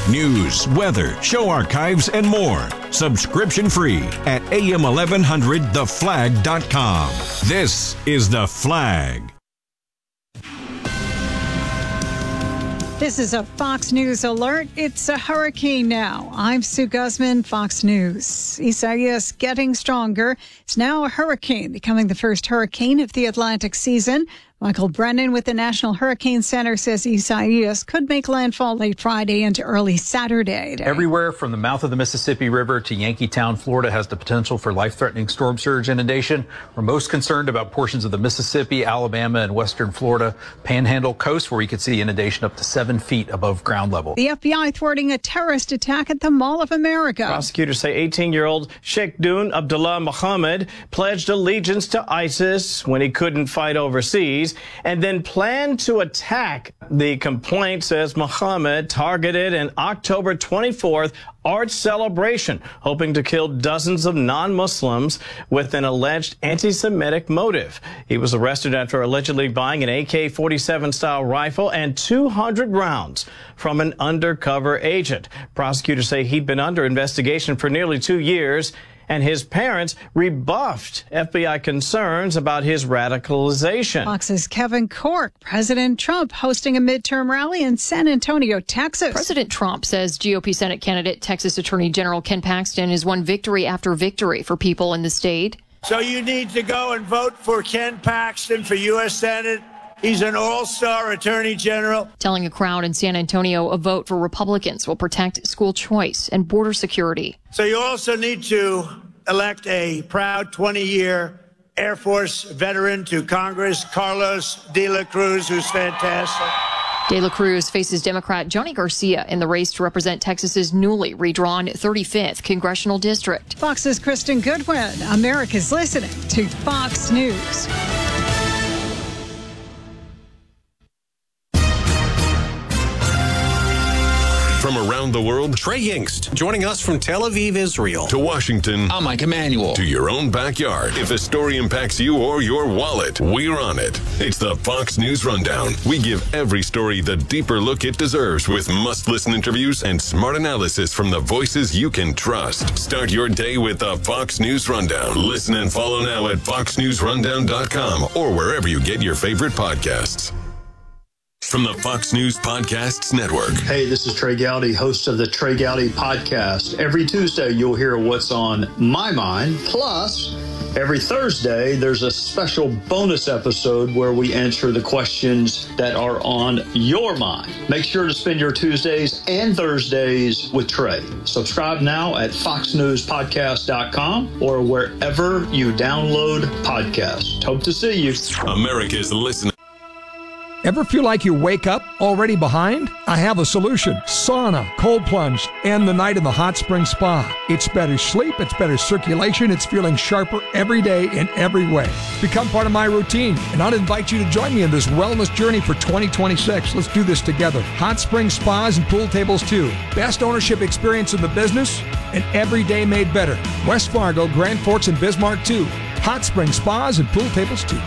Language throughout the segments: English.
News, weather, show archives, and more. Subscription free at am1100theflag.com. This is The Flag. This is a Fox News alert. It's a hurricane now. I'm Sue Guzman, Fox News. Isaias getting stronger. It's now a hurricane, becoming the first hurricane of the Atlantic season. Michael Brennan with the National Hurricane Center says Isaias could make landfall late Friday into early Saturday. Everywhere from the mouth of the Mississippi River to Yankeetown, Florida has the potential for life-threatening storm surge inundation. We're most concerned about portions of the Mississippi, Alabama, and western Florida Panhandle coast, where we could see inundation up to 7 feet above ground level. The FBI thwarting a terrorist attack at the Mall of America. Prosecutors say 18-year-old Sheikh Dune Abdullah Mohammed pledged allegiance to ISIS when he couldn't fight overseas, and then planned to attack. The complaint says Mohammed targeted an October 24th art celebration, hoping to kill dozens of non-Muslims with an alleged anti-Semitic motive. He was arrested after allegedly buying an AK-47 style rifle and 200 rounds from an undercover agent. Prosecutors say he'd been under investigation for nearly 2 years, and his parents rebuffed FBI concerns about his radicalization. Fox's Kevin Corke. President Trump hosting a midterm rally in San Antonio, Texas. President Trump says GOP Senate candidate Texas Attorney General Ken Paxton has won victory after victory for people in the state. So you need to go and vote for Ken Paxton for U.S. Senate. He's an all-star attorney general. Telling a crowd in San Antonio a vote for Republicans will protect school choice and border security. So you also need to elect a proud 20-year Air Force veteran to Congress, Carlos De La Cruz, who's fantastic. De La Cruz faces Democrat Johnny Garcia in the race to represent Texas's newly redrawn 35th congressional district. Fox's Kristen Goodwin. America's listening to Fox News. From around the world, Trey Yingst, joining us from Tel Aviv, Israel. to Washington, I'm Mike Emanuel. to your own backyard. If a story impacts you or your wallet, we're on it. It's the Fox News Rundown. We give every story the deeper look it deserves with must-listen interviews and smart analysis from the voices you can trust. Start your day with the Fox News Rundown. Listen and follow now at foxnewsrundown.com or wherever you get your favorite podcasts. From the Fox News Podcasts Network. Hey, this is Trey Gowdy, host of the Trey Gowdy Podcast. Every Tuesday, you'll hear what's on my mind. Plus, every Thursday, there's a special bonus episode where we answer the questions that are on your mind. Make sure to spend your Tuesdays and Thursdays with Trey. Subscribe now at foxnewspodcast.com or wherever you download podcasts. Hope to see you. America's listening. Ever feel like you wake up already behind? I have a solution. Sauna, cold plunge, and the night in the hot spring spa. It's better sleep, it's better circulation, it's feeling sharper every day in every way. Become part of my routine, and I'd invite you to join me in this wellness journey for 2026. Let's do this together. Hot spring spas and pool tables too. Best ownership experience in the business, and every day made better. West Fargo, Grand Forks, and Bismarck too. Hot spring spas and pool tables too.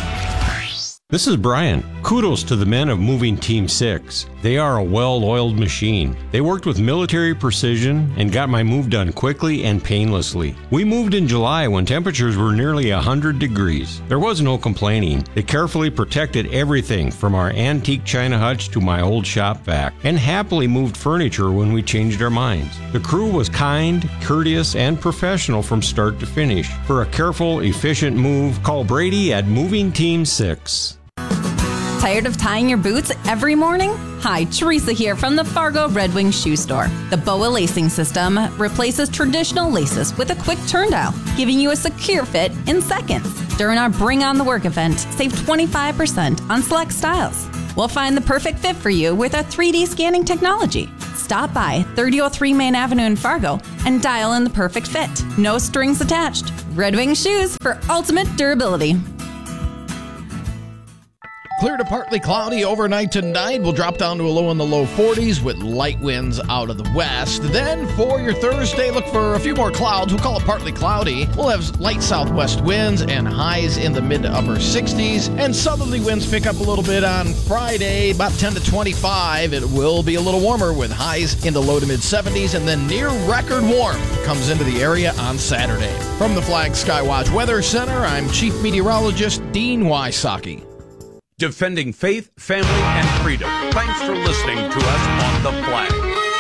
This is Brian. Kudos to the men of Moving Team 6. They are a well-oiled machine. They worked with military precision and got my move done quickly and painlessly. We moved in July when temperatures were nearly 100 degrees. There was no complaining. They carefully protected everything from our antique china hutch to my old shop vac, and happily moved furniture when we changed our minds. The crew was kind, courteous, and professional from start to finish. For a careful, efficient move, call Brady at Moving Team 6. Tired of tying your boots every morning? Hi, Teresa here from the Fargo Red Wing Shoe Store. The BOA lacing system replaces traditional laces with a quick turn dial, giving you a secure fit in seconds. During our Bring On the Work event, save 25% on select styles. We'll find the perfect fit for you with our 3D scanning technology. Stop by 3003 Main Avenue in Fargo and dial in the perfect fit. No strings attached. Red Wing Shoes for ultimate durability. Clear to partly cloudy overnight tonight. We'll drop down to a low in the low 40s with light winds out of the west. Then for your Thursday, look for a few more clouds. We'll call it partly cloudy. We'll have light southwest winds and highs in the mid to upper 60s. And southerly winds pick up a little bit on Friday, about 10 to 25. It will be a little warmer with highs in the low to mid 70s. And then near record warmth comes into the area on Saturday. From the Flag Skywatch Weather Center, I'm Chief Meteorologist Dean Wysocki. Defending faith, family, and freedom. Thanks for listening to us on The Flag.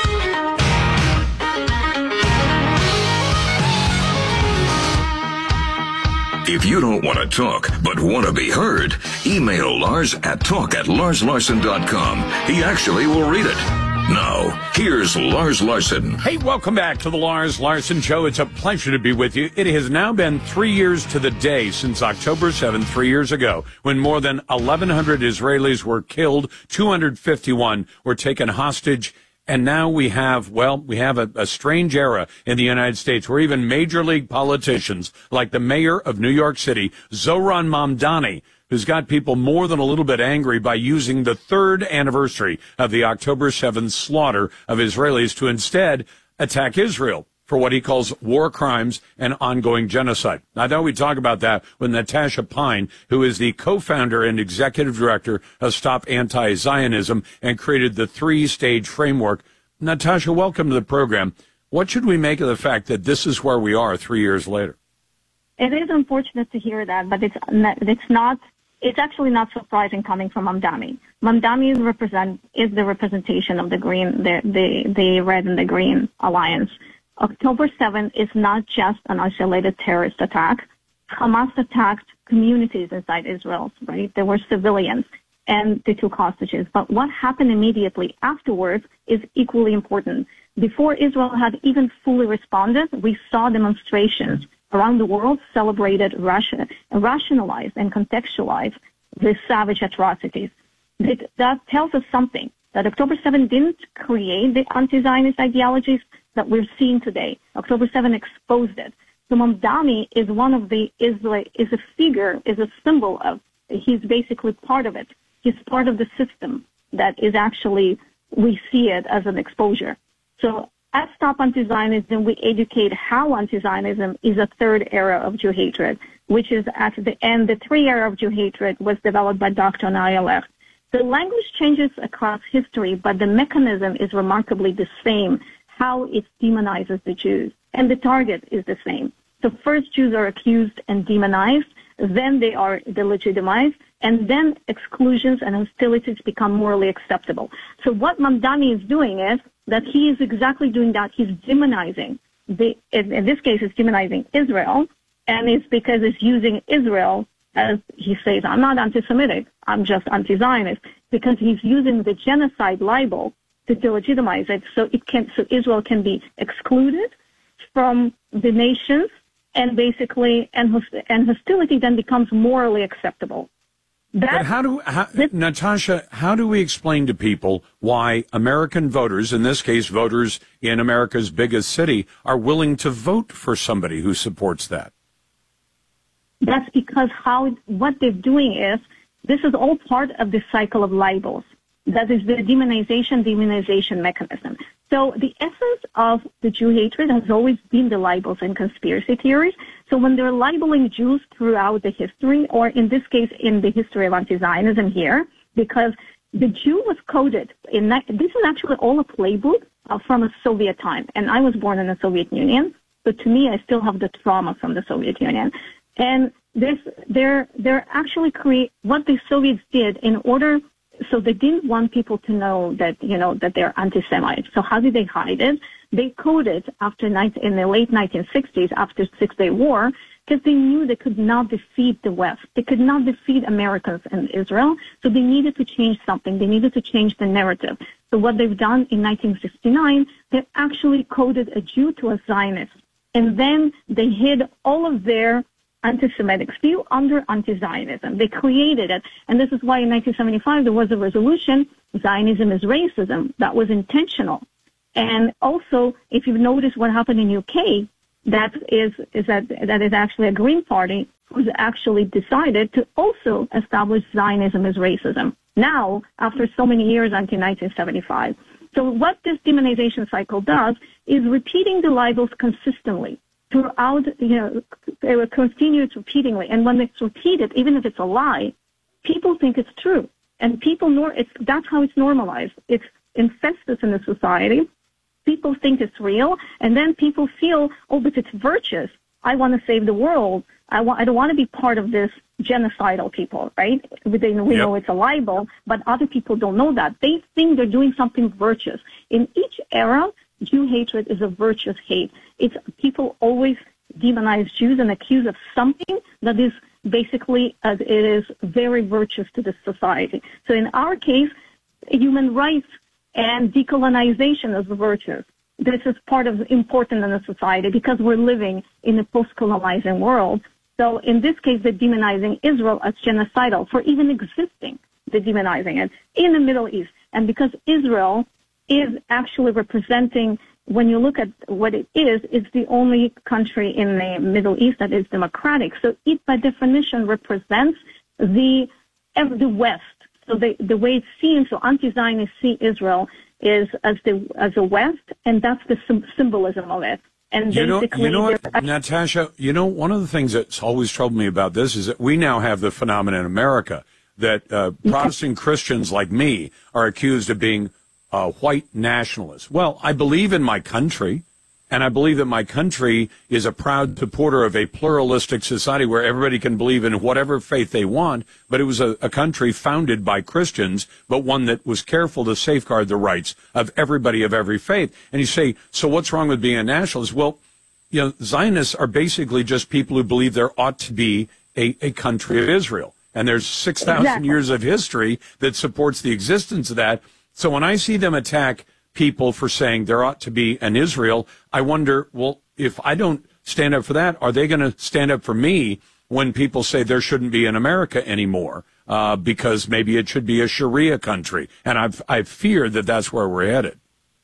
If you don't want to talk, but want to be heard, email Lars at talk@larslarson.com. He actually will read it. Now, here's Lars Larson. Hey, welcome back to the Lars Larson Show. It's a pleasure to be with you. It has now been 3 years to the day since October 7th, 3 years ago, when more than 1,100 Israelis were killed, 251 were taken hostage, and now we have a strange era in the United States where even major league politicians, like the mayor of New York City, Zohran Mamdani, who's got people more than a little bit angry by using the third anniversary of the October 7th slaughter of Israelis to instead attack Israel for what he calls war crimes and ongoing genocide. I thought we'd talk about that with Natasha Pine, who is the co-founder and executive director of Stop Anti-Zionism and created the three-stage framework. Natasha, welcome to the program. What should we make of the fact that this is where we are 3 years later? It is unfortunate to hear that, but it's actually not surprising coming from Mamdani. Mamdani is the representation of the green, the red and the green alliance. October 7th is not just an isolated terrorist attack. Hamas attacked communities inside Israel, right? There were civilians and they took hostages. But what happened immediately afterwards is equally important. Before Israel had even fully responded, we saw demonstrations around the world celebrated Russia and rationalized and contextualized the savage atrocities. That tells us something, that October 7 didn't create the anti-Zionist ideologies that we're seeing today. October 7 exposed it. So Mamdani is is a figure, is a symbol of, he's basically part of it. He's part of the system that is actually, we see it as an exposure. So at Stop Anti-Zionism, we educate how anti-Zionism is a third era of Jew hatred, which is at the end. The three era of Jew hatred was developed by Dr. Nadia Lech. The language changes across history, but the mechanism is remarkably the same, how it demonizes the Jews. And the target is the same. So first Jews are accused and demonized, then they are delegitimized, and then exclusions and hostilities become morally acceptable. So what Mamdani is doing is that he is exactly doing that. He's demonizing, in this case, it's demonizing Israel, and it's because it's using Israel as he says, I'm not anti-Semitic, I'm just anti-Zionist, because he's using the genocide libel to delegitimize it, so Israel can be excluded from the nations, and basically, and hostility then becomes morally acceptable. But Natasha, how do we explain to people why American voters, in this case voters in America's biggest city, are willing to vote for somebody who supports that? That's because what they're doing is, this is all part of the cycle of libels. That is the demonization mechanism. So the essence of the Jew hatred has always been the libels and conspiracy theories. So when they're libeling Jews throughout the history, or in this case, in the history of anti-Zionism here, because the Jew was coded this is actually all a playbook from a Soviet time. And I was born in the Soviet Union. So to me, I still have the trauma from the Soviet Union. And they're actually what the Soviets did in order. So they didn't want people to know that, that they're anti-Semites. So how did they hide it? They coded in the late 1960s, after the Six-Day War, because they knew they could not defeat the West. They could not defeat Americans and Israel. So they needed to change something. They needed to change the narrative. So what they've done in 1969, they actually coded a Jew to a Zionist. And then they hid all of their anti-Semitic view under anti-Zionism. They created it. And this is why in 1975 there was a resolution, Zionism is racism. That was intentional. And also, if you've noticed what happened in UK, that is actually a Green Party who's actually decided to also establish Zionism as racism. Now, after so many years until 1975. So what this demonization cycle does is repeating the libels consistently throughout, it continues repeatedly. And when it's repeated, even if it's a lie, people think it's true. And people know that's how it's normalized. It's infectious in the society. People think it's real, and then people feel, oh, but it's virtuous. I want to save the world. I don't want to be part of this genocidal people, right? We know it's a libel, but other people don't know that. They think they're doing something virtuous. In each era, Jew hatred is a virtuous hate. It's people always demonize Jews and accuse of something that is basically, it is very virtuous to the society. So in our case, human rights and decolonization is virtuous. This is part of important in the society because we're living in a post-colonizing world. So in this case, they're demonizing Israel as genocidal for even existing. They're demonizing it in the Middle East. And because Israel is actually representing, when you look at what it is, it's the only country in the Middle East that is democratic. So it, by definition, represents the West. So the way it's seen, so anti-Zionists see Israel is as a West, and that's the symbolism of it. And basically, Natasha, one of the things that's always troubled me about this is that we now have the phenomenon in America that Protestant Christians like me are accused of being white nationalists. Well, I believe in my country, and I believe that my country is a proud supporter of a pluralistic society where everybody can believe in whatever faith they want, but it was a country founded by Christians, but one that was careful to safeguard the rights of everybody of every faith. And you say, so what's wrong with being a nationalist? Well, Zionists are basically just people who believe there ought to be a country of Israel. And there's 6,000 years of history that supports the existence of that. So when I see them attack people for saying there ought to be an Israel, I wonder, well, if I don't stand up for that, are they going to stand up for me when people say there shouldn't be an America anymore because maybe it should be a Sharia country? And I fear that that's where we're headed.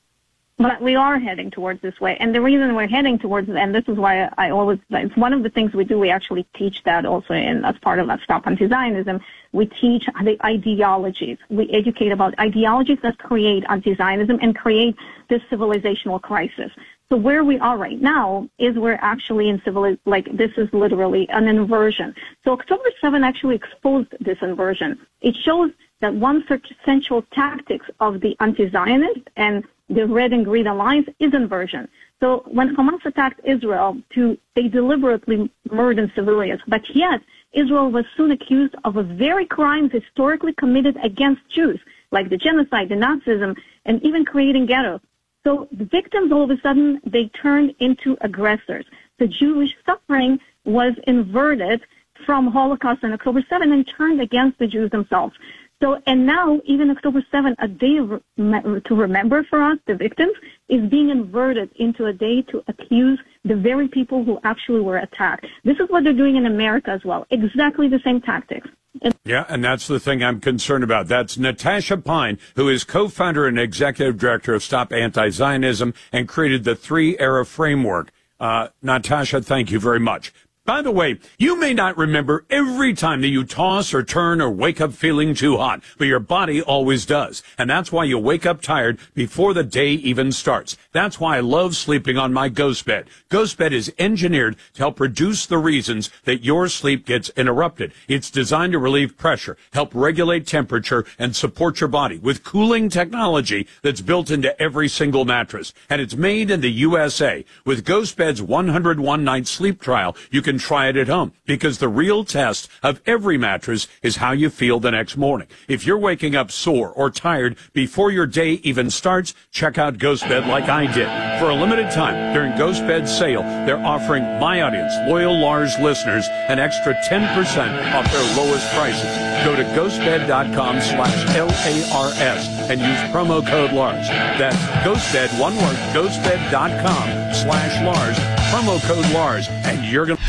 But we are heading towards this way. And the reason we're heading towards it, and this is why it's one of the things we do, we actually teach that also as part of Stop Anti-Zionism. We teach the ideologies. We educate about ideologies that create anti-Zionism and create this civilizational crisis. So where we are right now is we're actually in this is literally an inversion. So October 7 actually exposed this inversion. It shows that one central tactics of the anti-Zionist and the Red and Green Alliance is inversion. So when Hamas attacked Israel, they deliberately murdered civilians, but yet Israel was soon accused of a very crimes historically committed against Jews, like the genocide, the Nazism, and even creating ghettos. So the victims, all of a sudden, they turned into aggressors. The Jewish suffering was inverted from Holocaust and October 7 and turned against the Jews themselves. So, and now, even October 7, a day to remember for us, the victims, is being inverted into a day to accuse the very people who actually were attacked. This is what they're doing in America as well. Exactly the same tactics. Yeah, and that's the thing I'm concerned about. That's Natasha Pine, who is co-founder and executive director of Stop Anti-Zionism and created the 3-era framework. Natasha, thank you very much. By the way, you may not remember every time that you toss or turn or wake up feeling too hot, but your body always does. And that's why you wake up tired before the day even starts. That's why I love sleeping on my Ghost Bed. Ghost Bed is engineered to help reduce the reasons that your sleep gets interrupted. It's designed to relieve pressure, help regulate temperature, and support your body with cooling technology that's built into every single mattress. And it's made in the USA. With Ghost Bed's 101-night sleep trial, you can try it at home, because the real test of every mattress is how you feel the next morning. If you're waking up sore or tired before your day even starts, check out Ghost Bed like I did. For a limited time during Ghost Bed's sale, they're offering my audience, loyal Lars listeners, an extra 10% off their lowest prices. Go to ghostbed.com/LARS and use promo code Lars. That's Ghostbed, one word, ghostbed.com/Lars, promo code Lars, and you're going to...